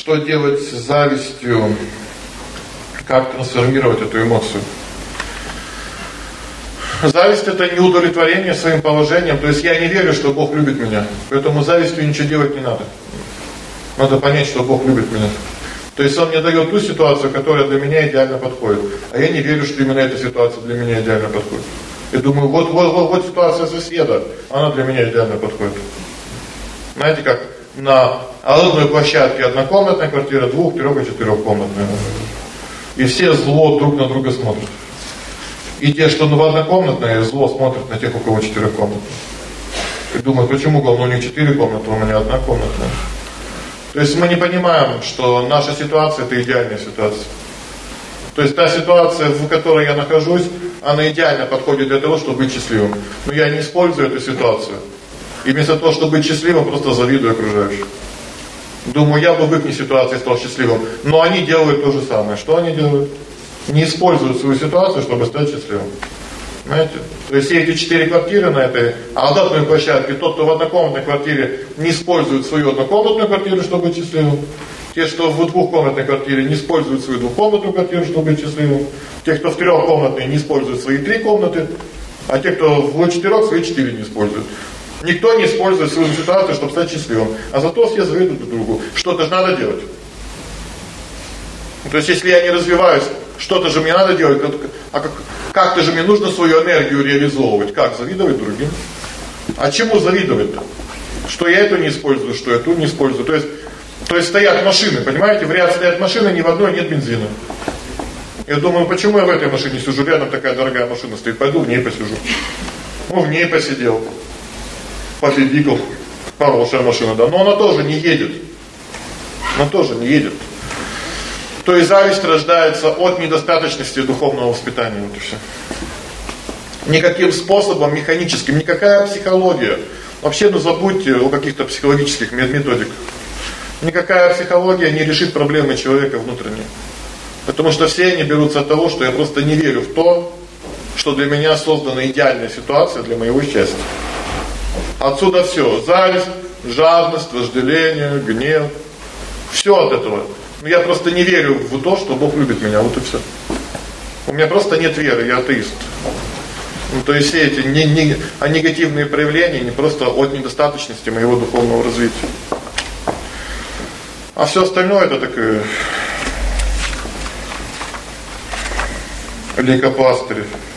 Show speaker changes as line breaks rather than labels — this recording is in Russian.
Что делать с завистью? Как трансформировать эту эмоцию? Зависть — это неудовлетворение своим положением. То есть я не верю, что Бог любит меня. Поэтому завистью ничего делать не надо. Надо понять, что Бог любит меня. То есть Он мне дает ту ситуацию, которая для меня идеально подходит. А я не верю, что именно эта ситуация для меня идеально подходит. Я думаю, вот ситуация соседа, она для меня идеально подходит. Знаете, как на арендной площадке однокомнатная квартира, 2-, 3- и 4-комнатная. И все зло друг на друга смотрят. И те, что в однокомнатной, зло смотрят на тех, у кого 4-комнатная. И думают, почему у них 4 комнаты, у меня однокомнатная. То есть мы не понимаем, что наша ситуация — это идеальная ситуация. То есть та ситуация, в которой я нахожусь, она идеально подходит для того, чтобы быть счастливым. Но я не использую эту ситуацию. И вместо того, чтобы быть счастливым, просто завидую окружающим. Думаю, я бы в их ситуации стал счастливым. Но они делают то же самое. Что они делают? Не используют свою ситуацию, чтобы стать счастливым. Знаете? То есть все эти 4 квартиры на этой арендной площадке, тот, кто в однокомнатной квартире, не использует свою однокомнатную квартиру, чтобы быть счастливым. Те, что в 2-комнатной квартире, не используют свою 2-комнатную квартиру, чтобы быть счастливым. Те, кто в 3-комнатной, не используют свои 3 комнаты. А те, кто в 4, свои 4 не используют. Никто не использует свою ситуацию, чтобы стать счастливым. А зато все завидуют друг другу. Что-то же надо делать. То есть, если я не развиваюсь, что-то же мне надо делать. А как-то же мне нужно свою энергию реализовывать. Как? Завидовать другим. А чему завидовать-то? Что я эту не использую, что я ту не использую. То есть стоят машины, понимаете? В ряд стоят машины, ни в одной нет бензина. Я думаю, почему я в этой машине сижу? Рядом такая дорогая машина стоит. Пойду в ней посижу. Ну, в ней посидел. Победикал. Хорошая машина, да. Но она тоже не едет. Она тоже не едет. То есть зависть рождается от недостаточности духовного воспитания. Вот и все. Никаким способом механическим, никакая психология. Вообще, забудьте о каких-то психологических методиках. Никакая психология не решит проблемы человека внутренние. Потому что все они берутся от того, что я просто не верю в то, что для меня создана идеальная ситуация для моего счастья. Отсюда все. Зависть, жадность, вожделение, гнев. Все от этого. Но я просто не верю в то, что Бог любит меня. Вот и все. У меня просто нет веры, я атеист. То есть все эти негативные проявления не просто от недостаточности моего духовного развития. А все остальное это такое лейкопластырь.